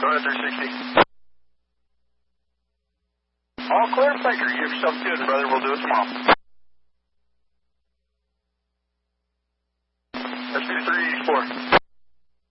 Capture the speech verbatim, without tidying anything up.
Go ahead, three sixty. All clear, Baker. You have yourself good, brother. We'll do it tomorrow. S B three eighty-four.